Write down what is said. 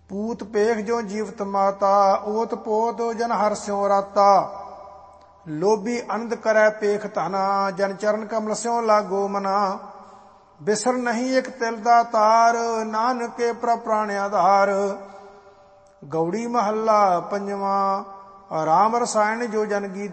ਪੂਤ ਪੇਖ ਜੋ ਜੀਵਤ ਮਾਤਾ, ਓਤ ਪੋਤ ਜਨ ਹਰਿ ਸਿਉ ਰਾਤਾ। ਲੋਭੀ ਅਨੰਦ ਕਰੈ ਪੇਖ ਧਨਾ, ਜਨ ਚਰਨ ਕਮਲ ਸਿਉ ਲਾਗੋ ਮਨਾ। ਬਿਸਰ ਨਹੀਂ ਇਕ ਤਿਲ ਦਾ ਤਾਰ, ਨਾਨਕੇ ਪ੍ਰਭ ਪ੍ਰਾਣ ਆਧਾਰ। ਗੌੜੀ ਮਹੱਲਾ ਪੰਜਵਾਂ। ਰਾਮ ਰਸਾਇਣ ਜੋ ਜਨ ਗੀ